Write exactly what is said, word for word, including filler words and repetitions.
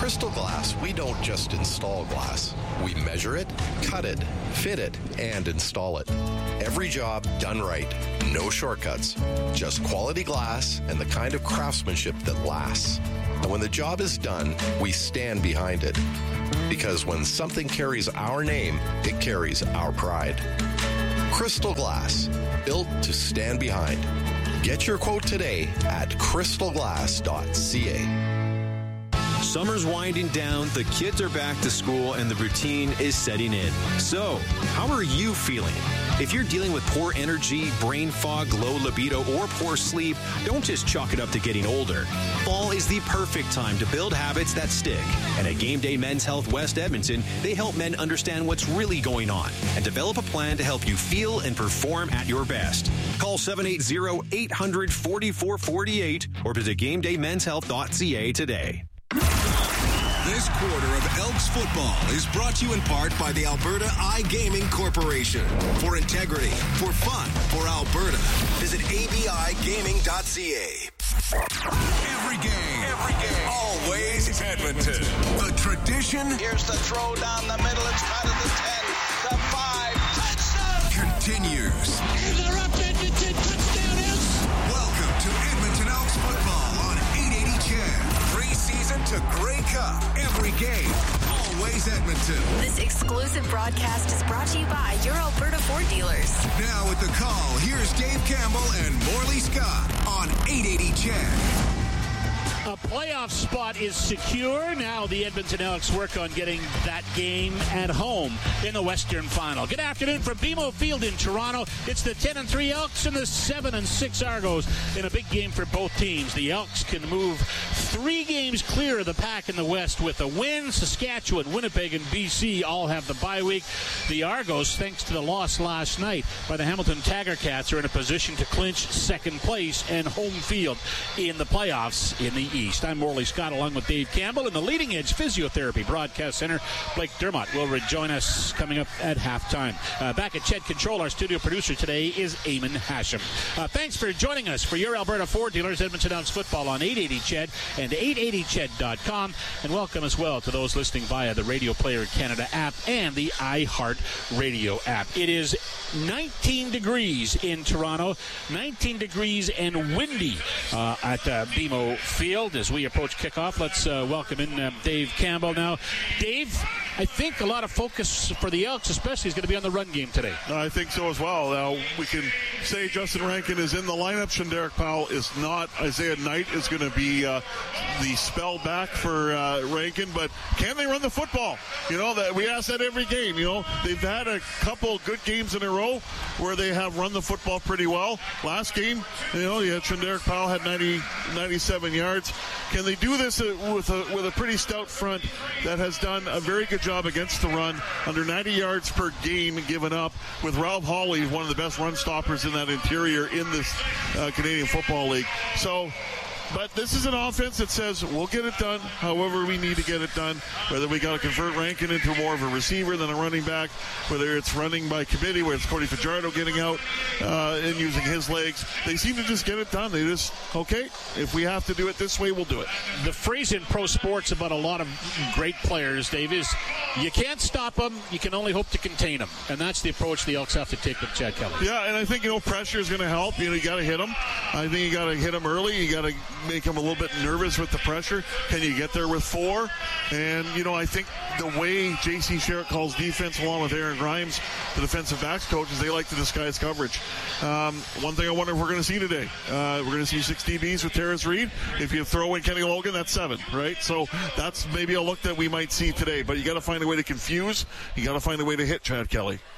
Crystal Glass, we don't just install glass. We measure it, cut it, fit it, and install it. Every job done right. No shortcuts. Just quality glass and the kind of craftsmanship that lasts. And when the job is done, we stand behind it. Because when something carries our name, it carries our pride. Crystal Glass, built to stand behind. Get your quote today at crystal glass dot c a. Summer's winding down, the kids are back to school, and the routine is setting in. So, how are you feeling? If you're dealing with poor energy, brain fog, low libido, or poor sleep, don't just chalk it up to getting older. Fall is the perfect time to build habits that stick. And at Game Day Men's Health West Edmonton, they help men understand what's really going on and develop a plan to help you feel and perform at your best. Call seven eight zero, eight hundred, forty-four forty-eight or visit game day men's health dot c a today. This quarter of Elks football is brought to you in part by the Alberta iGaming Corporation. For integrity, for fun, for Alberta. Visit a b i gaming dot c a. Every game, every game, always Edmonton. The tradition. Here's the throw down the middle. It's cut at the ten, the five, touchdown. Continues. Interrupt Edmonton, touchdown Elks. Welcome to Edmonton Elks football on eight eighty C H E D. Preseason to Grey Cup. Every game, always Edmonton. This exclusive broadcast is brought to you by your Alberta Ford dealers. Now with the call, here's Dave Campbell and Morley Scott on eight eighty C H E D. A playoff spot is secure. Now the Edmonton Elks work on getting that game at home in the Western Final. Good afternoon from B M O Field in Toronto. It's the ten and three Elks and the seven and six Argos in a big game for both teams. The Elks can move three games clear of the pack in the West with a win. Saskatchewan, Winnipeg, and B C all have the bye week. The Argos, thanks to the loss last night by the Hamilton Tiger Cats, are in a position to clinch second place and home field in the playoffs in the East. I'm Morley Scott along with Dave Campbell in the Leading Edge Physiotherapy Broadcast Center. Blake Dermott will rejoin us coming up at halftime. Uh, back at C H E D Control, our studio producer today is Eamon Hashem. Uh, thanks for joining us for your Alberta Ford dealers, Edmonton Elks football on eight eighty C H E D and eight eighty C H E D dot com. And welcome as well to those listening via the Radio Player Canada app and the iHeart Radio app. It is nineteen degrees in Toronto, nineteen degrees and windy uh, at uh, B M O Field as we approach kickoff. Let's uh, welcome in uh, Dave Campbell now. Dave, I think a lot of focus for the Elks especially is going to be on the run game today. I think so as well. Now, we can say Justin Rankin is in the lineup. Shanderick Powell is not. Isaiah Knight is going to be uh, the spell back for uh, Rankin, but can they run the football? You know, that we ask that every game. You know, they've had a couple good games in a row where they have run the football pretty well. Last game, you know, you had Shanderick Powell had ninety, ninety-seven yards. Can they do this with a with a pretty stout front that has done a very good job against the run, under ninety yards per game given up, with Ralph Hawley, one of the best run stoppers in that interior in this uh, Canadian Football League. So, but this is an offense that says we'll get it done however we need to get it done, whether we got to convert Rankin into more of a receiver than a running back, whether it's running by committee, whether it's Cody Fajardo getting out uh, and using his legs. They seem to just get it done. They just, okay, if we have to do it this way, we'll do it. The phrase in pro sports about a lot of great players, Dave, is you can't stop them, you can only hope to contain them. And that's the approach the Elks have to take with Chad Kelly. Yeah, and I think, you know, pressure is going to help. You know, you got to hit them. I think you got to hit them early. You got to make them a little bit nervous with the pressure. Can you get there with four? And, you know, I think the way J C Sherritt calls defense, along with Aaron Grimes, the defensive backs coach, is they like to disguise coverage. Um, one thing I wonder if we're going to see today, uh, we're going to see six D Bs with Terrace Reed. If you throw in Kenny Logan, that's seven, right? So that's maybe a look that we might see today. But you got to find a way to confuse. You got to find a way to hit Chad Kelly.